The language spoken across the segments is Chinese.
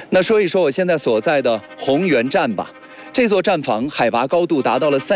那说一说我现在所在的宏源站吧。这座站房海拔高度达到了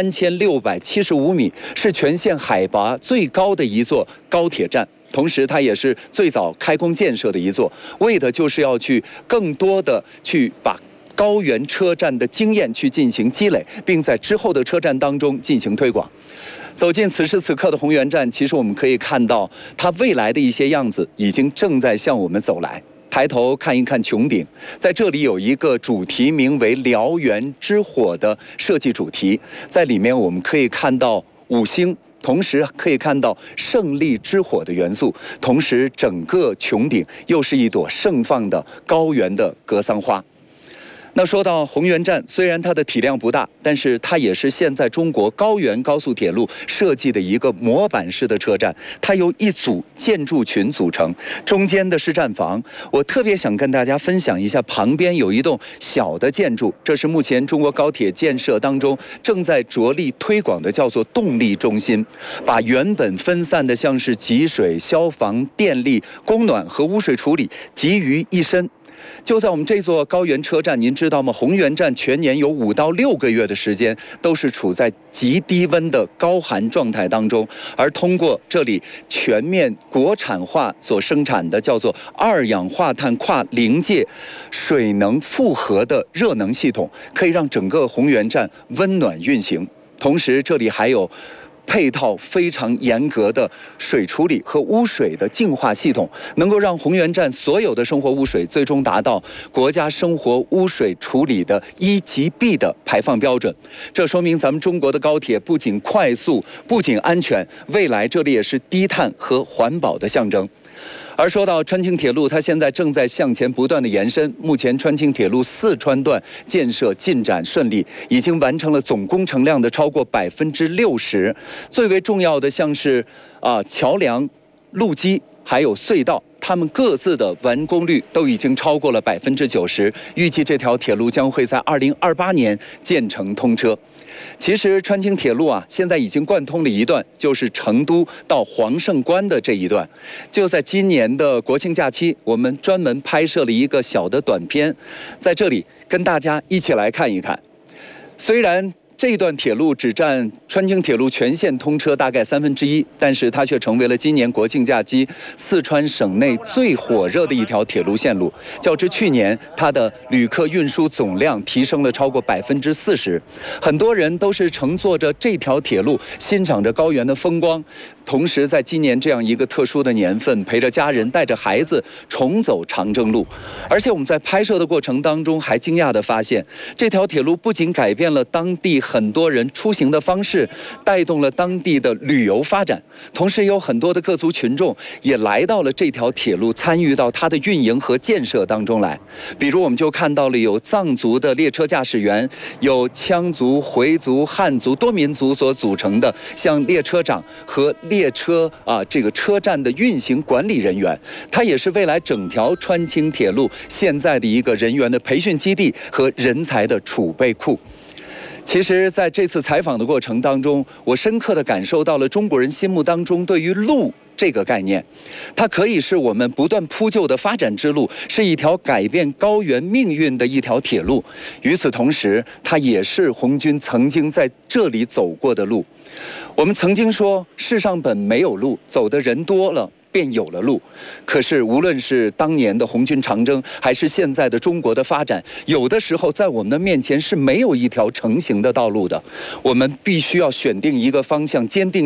3675米，是全县海拔最高的一座高铁站。同时，它也是最早开工建设的一座，为的就是要去更多的去把高原车站的经验去进行积累，并在之后的车站当中进行推广。走进此时此刻的宏源站，其实我们可以看到它未来的一些样子已经正在向我们走来。抬头看一看穹顶，在这里有一个主题名为“燎原之火”的设计主题，在里面我们可以看到五星，同时可以看到胜利之火的元素，同时整个穹顶又是一朵盛放的高原的格桑花。那说到宏源站，虽然它的体量不大，但是它也是现在中国高原高速铁路设计的一个模板式的车站。它由一组建筑群组成，中间的是站房。我特别想跟大家分享一下，旁边有一栋小的建筑，这是目前中国高铁建设当中正在着力推广的，叫做动力中心，把原本分散的像是集水、消防、电力、供暖和污水处理集于一身。就在我们这座高原车站，您知道吗？宏源站全年有5到6个月的时间都是处在极低温的高寒状态当中，而通过这里全面国产化所生产的叫做二氧化碳跨临界水能复合的热能系统，可以让整个宏源站温暖运行。同时，这里还有配套非常严格的水处理和污水的净化系统，能够让宏源站所有的生活污水最终达到国家生活污水处理的1级 B 的排放标准。这说明咱们中国的高铁不仅快速，不仅安全，未来这里也是低碳和环保的象征。而说到川青铁路，它现在正在向前不断的延伸。目前川青铁路4川段建设进展顺利，已经完成了总工程量的超过60%。最为重要的像是桥梁、路基还有隧道，它们各自的完工率都已经超过了90%。预计这条铁路将会在2028年建成通车。其实川青铁路现在已经贯通了一段，就是成都到黄胜关的这一段。就在今年的国庆假期，我们专门拍摄了一个小的短片，在这里跟大家一起来看一看。虽然这一段铁路只占川青铁路全线通车大概1/3，但是它却成为了今年国庆假期四川省内最火热的一条铁路线路。较之去年，它的旅客运输总量提升了超过40%。很多人都是乘坐着这条铁路，欣赏着高原的风光，同时在今年这样一个特殊的年份，陪着家人，带着孩子重走长征路。而且我们在拍摄的过程当中，还惊讶地发现，这条铁路不仅改变了当地很多人出行的方式，带动了当地的旅游发展，同时有很多的各族群众也来到了这条铁路，参与到它的运营和建设当中来。比如我们就看到了有藏族的列车驾驶员，有羌族、回族、汉族多民族所组成的像列车长和列车这个车站的运行管理人员，它也是未来整条川青铁路现在的一个人员的培训基地和人才的储备库。其实在这次采访的过程当中，我深刻地感受到了中国人心目当中对于路这个概念，它可以是我们不断铺就的发展之路，是一条改变高原命运的一条铁路。与此同时，它也是红军曾经在这里走过的路。我们曾经说，世上本没有路，走的人多了便有了路。可是无论是当年的红军长征，还是现在的中国的发展，有的时候在我们的面前是没有一条成型的道路的。我们必须要选定一个方向，坚定